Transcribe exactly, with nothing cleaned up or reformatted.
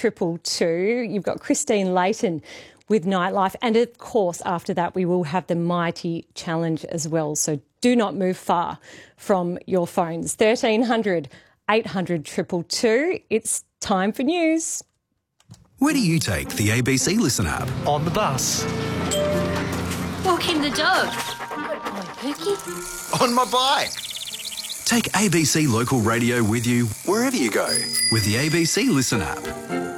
triple two. You've got Christine Layton with Nightlife. And, of course, after that, we will have the Mighty Challenge as well. So do not move far from your phones. thirteen hundred, eight hundred, two two two. It's time for news. Where do you take the A B C Listen app? On the bus. Walking the dog. On Pookie. On my bike. Take A B C Local Radio with you wherever you go with the A B C Listen app.